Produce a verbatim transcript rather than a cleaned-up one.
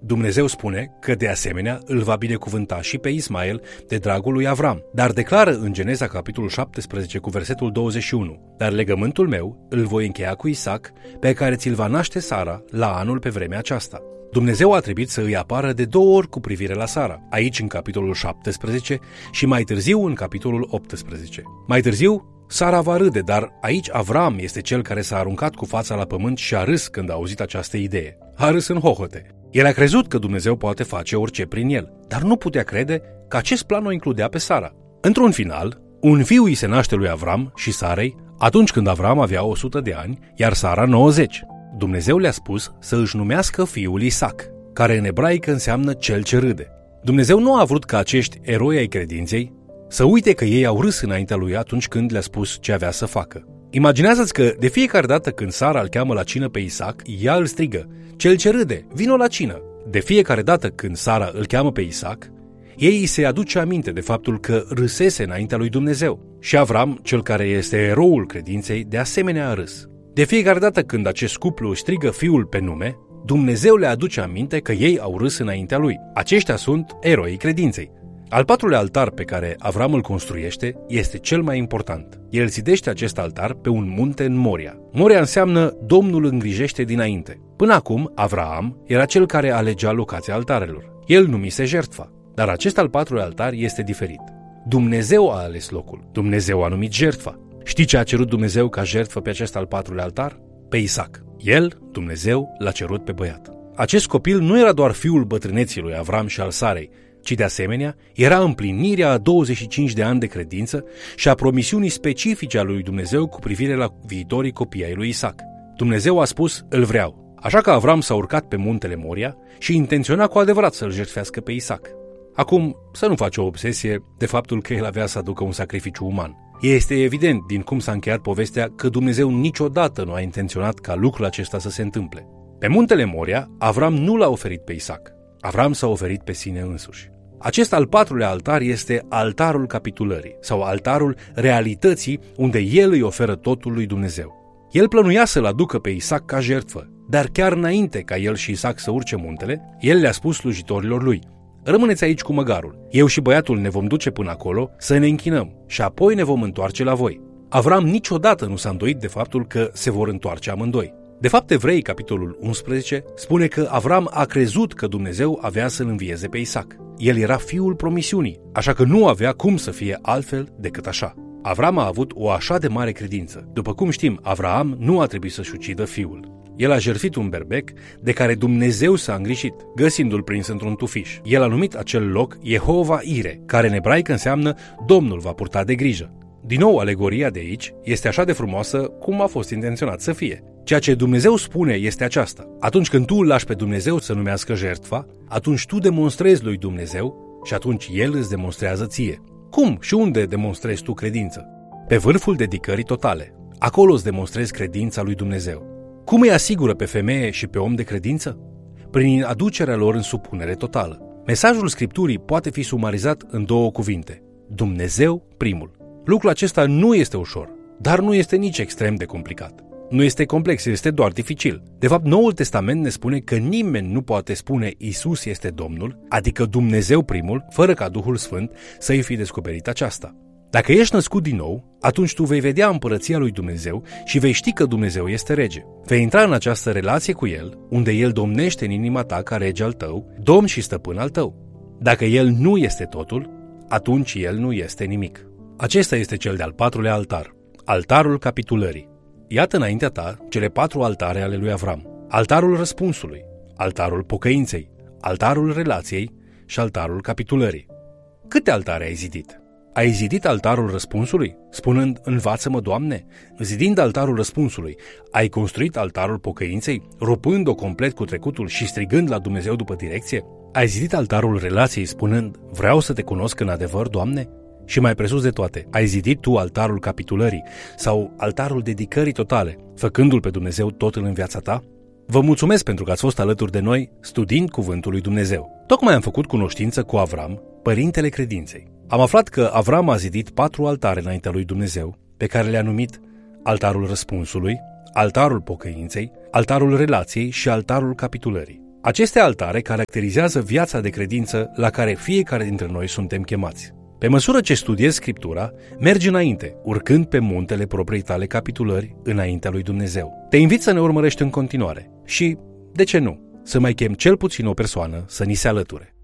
Dumnezeu spune că de asemenea îl va binecuvânta și pe Ismael de dragul lui Avram, dar declară în Geneza capitolul șaptesprezece cu versetul douăzeci și unu: dar legământul meu îl voi încheia cu Isaac, pe care ți-l va naște Sara la anul pe vremea aceasta. Dumnezeu a trebuit să îi apară de două ori cu privire la Sara, aici în capitolul șaptesprezece și mai târziu în capitolul optsprezece. Mai târziu, Sara va râde, dar aici Avram este cel care s-a aruncat cu fața la pământ și a râs când a auzit această idee. A râs în hohote. El a crezut că Dumnezeu poate face orice prin el, dar nu putea crede că acest plan o includea pe Sara. Într-un final, un fiu îi se naște lui Avram și Sarei atunci când Avram avea o sută de ani, iar Sara nouăzeci. Dumnezeu le-a spus să își numească fiul Isaac, care în ebraică înseamnă cel ce râde. Dumnezeu nu a vrut ca acești eroi ai credinței să uite că ei au râs înaintea lui atunci când le-a spus ce avea să facă. Imaginează-ți că de fiecare dată când Sara îl cheamă la cină pe Isaac, ea îl strigă: cel ce râde, vino la cină. De fiecare dată când Sara îl cheamă pe Isaac, ei îi se aduce aminte de faptul că râsese înaintea lui Dumnezeu. Și Avram, cel care este eroul credinței, de asemenea a râs. De fiecare dată când acest cuplu strigă fiul pe nume, Dumnezeu le aduce aminte că ei au râs înaintea lui. Aceștia sunt eroii credinței. Al patrulea altar pe care Avram îl construiește este cel mai important. El zidește acest altar pe un munte în Moria. Moria înseamnă Domnul îngrijește dinainte. Până acum, Avraam era cel care alegea locația altarelor. El numise jertfa, dar acest al patrulea altar este diferit. Dumnezeu a ales locul. Dumnezeu a numit jertfa. Știi ce a cerut Dumnezeu ca jertfă pe acest al patrulea altar? Pe Isaac. El, Dumnezeu, l-a cerut pe băiat. Acest copil nu era doar fiul bătrâneții lui Avram și al Sarei, ci de asemenea era împlinirea a douăzeci și cinci de ani de credință și a promisiunii specifice a lui Dumnezeu cu privire la viitorii copii ai lui Isaac. Dumnezeu a spus: îl vreau. Așa că Avram s-a urcat pe muntele Moria și intenționa cu adevărat să-l jertfească pe Isaac. Acum, să nu faci o obsesie de faptul că el avea să aducă un sacrificiu uman. Este evident din cum s-a încheiat povestea că Dumnezeu niciodată nu a intenționat ca lucrul acesta să se întâmple. Pe muntele Moria, Avram nu l-a oferit pe Isaac. Avram s-a oferit pe sine însuși. Acest al patrulea altar este altarul capitulării sau altarul realității, unde el îi oferă totul lui Dumnezeu. El plănuia să-l aducă pe Isaac ca jertfă, dar chiar înainte ca el și Isaac să urce muntele, el le-a spus slujitorilor lui: rămâneți aici cu măgarul, eu și băiatul ne vom duce până acolo să ne închinăm și apoi ne vom întoarce la voi. Avram niciodată nu s-a îndoit de faptul că se vor întoarce amândoi. De fapt, Evrei, capitolul unsprezece, spune că Avram a crezut că Dumnezeu avea să-l învieze pe Isaac. El era fiul promisiunii, așa că nu avea cum să fie altfel decât așa. Avram a avut o așa de mare credință. După cum știm, Avraam nu a trebuit să-și ucidă fiul. El a jertfit un berbec de care Dumnezeu s-a îngrijit, găsindu-l prins într-un tufiș. El a numit acel loc Jehova Ire, care în ebraică înseamnă Domnul va purta de grijă. Din nou, alegoria de aici este așa de frumoasă cum a fost intenționat să fie. Ceea ce Dumnezeu spune este aceasta: atunci când tu îl lași pe Dumnezeu să numească jertfa, atunci tu demonstrezi lui Dumnezeu și atunci El îți demonstrează ție. Cum și unde demonstrezi tu credință? Pe vârful dedicării totale. Acolo îți demonstrezi credința lui Dumnezeu. Cum îi asigură pe femeie și pe om de credință? Prin aducerea lor în supunere totală. Mesajul Scripturii poate fi sumarizat în două cuvinte: Dumnezeu primul. Lucrul acesta nu este ușor, dar nu este nici extrem de complicat. Nu este complex, este doar dificil. De fapt, Noul Testament ne spune că nimeni nu poate spune Isus este Domnul, adică Dumnezeu primul, fără ca Duhul Sfânt să-i fi descoperit aceasta. Dacă ești născut din nou, atunci tu vei vedea împărăția lui Dumnezeu și vei ști că Dumnezeu este rege. Vei intra în această relație cu El, unde El domnește în inima ta ca rege al tău, domn și stăpân al tău. Dacă El nu este totul, atunci El nu este nimic. Acesta este cel de-al patrulea altar, altarul capitulării. Iată înaintea ta cele patru altare ale lui Avram: altarul răspunsului, altarul pocăinței, altarul relației și altarul capitulării. Câte altare ai zidit? Ai zidit altarul răspunsului, spunând: învață-mă, Doamne? Zidind altarul răspunsului, ai construit altarul pocăinței, rupând-o complet cu trecutul și strigând la Dumnezeu după direcție? Ai zidit altarul relației, spunând: vreau să te cunosc în adevăr, Doamne? Și mai presus de toate, ai zidit tu altarul capitulării sau altarul dedicării totale, făcându-l pe Dumnezeu totul în viața ta? Vă mulțumesc pentru că ați fost alături de noi studiind Cuvântul lui Dumnezeu. Tocmai am făcut cunoștință cu Avram, părintele credinței. Am aflat că Avram a zidit patru altare înaintea lui Dumnezeu, pe care le-a numit altarul răspunsului, altarul pocăinței, altarul relației și altarul capitulării. Aceste altare caracterizează viața de credință la care fiecare dintre noi suntem chemați. Pe măsură ce studiezi Scriptura, mergi înainte, urcând pe muntele propriei tale capitulări înaintea lui Dumnezeu. Te invit să ne urmărești în continuare și, de ce nu, să mai chem cel puțin o persoană să ni se alăture.